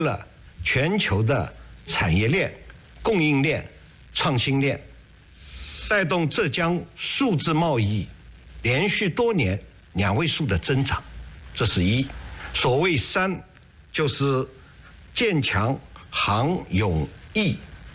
了全球的产业链、供应链、创新链，带动浙江数字贸易连续多年2位数的增长，这是一。所谓三，就是建强杭永义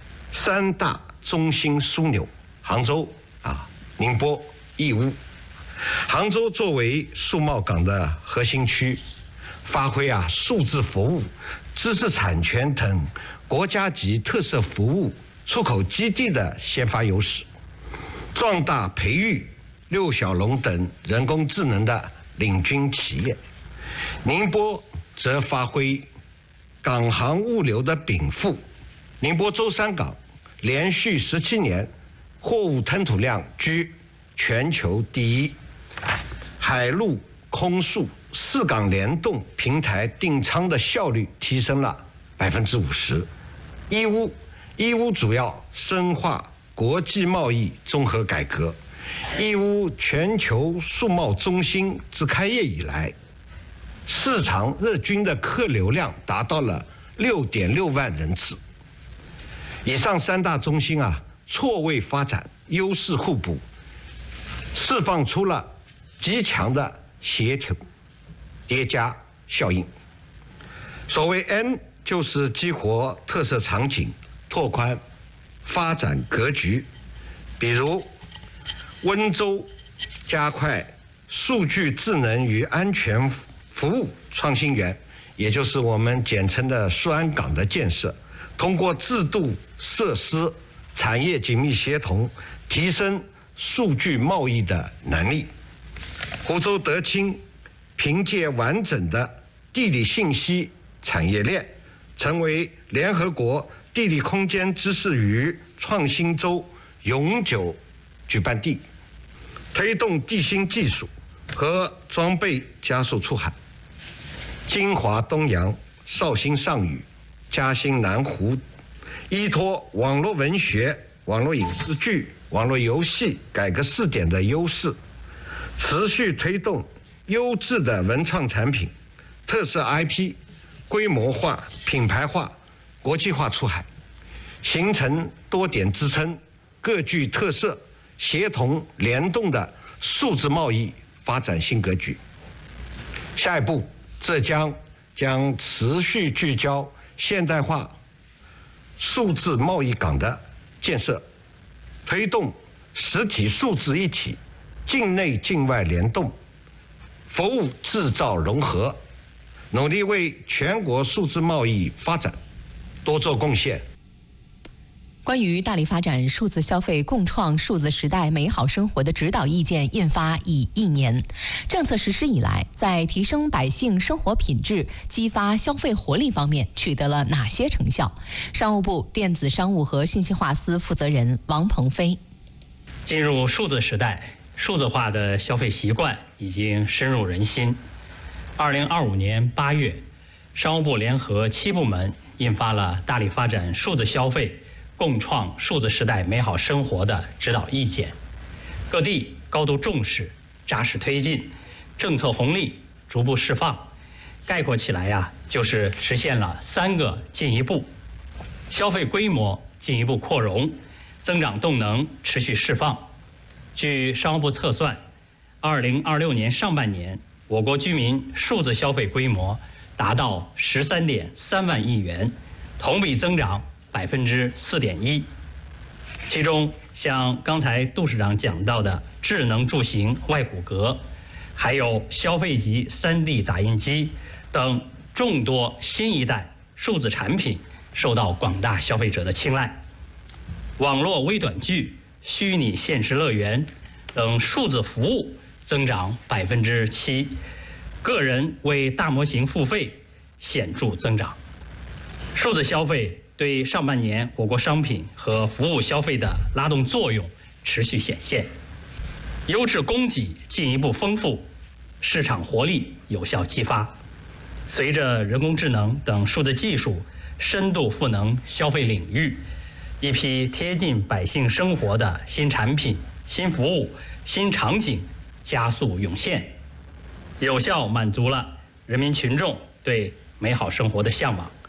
3大中心枢纽，杭州宁波、义乌。杭州作为数贸港的核心区，发挥数字服务、知识产权等国家级特色服务出口基地的先发优势，壮大培育6小龙等人工智能的领军企业。宁波则发挥港航物流的禀赋，宁波舟山港连续17年货物吞吐量居全球第一，海陆空速4港联动平台订舱的效率提升了50%。义乌主要深化国际贸易综合改革。义乌全球数贸中心自开业以来，市场日均的客流量达到了6.6万人次。以上3大中心错位发展，优势互补，释放出了极强的协调叠加效应。所谓 N， 就是激活特色场景，拓宽发展格局。比如温州加快数据智能与安全服务创新园，也就是我们简称的数安港的建设，通过制度设施产业紧密协同，提升数据贸易的能力。湖州德清凭借完整的地理信息产业链，成为联合国地理空间知识与创新周永久举办地，推动地心技术和装备加速出海。金华东洋、绍兴上虞、嘉兴南湖，依托网络文学、网络影视剧、网络游戏改革试点的优势，持续推动优质的文创产品、特色 IP 规模化、品牌化、国际化出海，形成多点支撑、各具特色、协同联动的数字贸易发展新格局。下一步，浙江将持续聚焦现代化数字贸易港的建设，推动实体数字一体、境内境外联动、服务制造融合，努力为全国数字贸易发展多做贡献。 关于大力发展数字消费、共创数字时代美好生活的指导意见印发已1年，政策实施以来，在提升百姓生活品质、激发消费活力方面取得了哪些成效？商务部电子商务和信息化司负责人王鹏飞。 进入数字时代，数字化的消费习惯已经深入人心。2025年8月，商务部联合7部门印发了大力发展数字消费、共创数字时代美好生活的指导意见，各地高度重视，扎实推进，政策红利逐步释放。概括起来就是实现了3个进一步：消费规模进一步扩容，增长动能持续释放。据商务部测算，2026年上半年，我国居民数字消费规模达到13.3万亿元，同比增长4.1%。其中，像刚才杜市长讲到的智能出行外骨骼，还有消费级3D 打印机等众多新一代数字产品受到广大消费者的青睐。网络微短剧、虚拟现实乐园等数字服务增长7%，个人为大模型付费显著增长。数字消费对上半年我国商品和服务消费的拉动作用持续显现，优质供给进一步丰富，市场活力有效激发。随着人工智能等数字技术深度赋能消费领域，一批贴近百姓生活的新产品、新服务、新场景加速涌现，有效满足了人民群众对美好生活的向往。